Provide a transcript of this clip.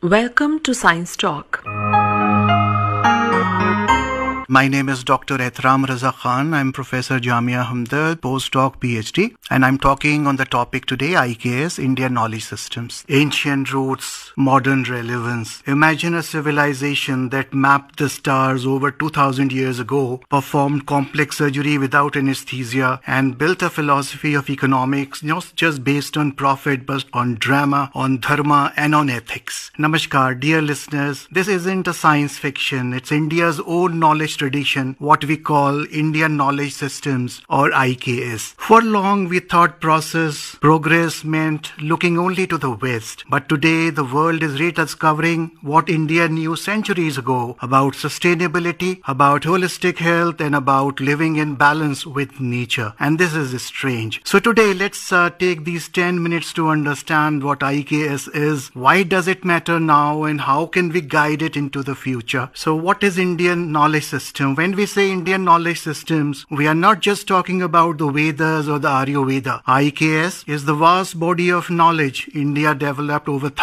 Welcome to Science Talk. My name is Dr. Ehtaram Raza Khan. I'm Professor Jamia Hamdard, postdoc PhD, and I'm talking on the topic today, IKS, India Knowledge Systems. Ancient roots, modern relevance. Imagine a civilization that mapped the stars over 2000 years ago, performed complex surgery without anesthesia, and built a philosophy of economics not just based on profit but on drama, on dharma, and on ethics. Namaskar, dear listeners. This isn't a science fiction. It's India's own knowledge tradition, what we call Indian Knowledge Systems or IKS. For long, we thought progress meant looking only to the West. But today, the world is rediscovering what India knew centuries ago about sustainability, about holistic health, and about living in balance with nature. And this is strange. So today, let's take these 10 minutes to understand what IKS is, why does it matter now, and how can we guide it into the future. So what is Indian Knowledge System? When we say Indian knowledge systems, we are not just talking about the Vedas or the Ayurveda. IKS is the vast body of knowledge India developed over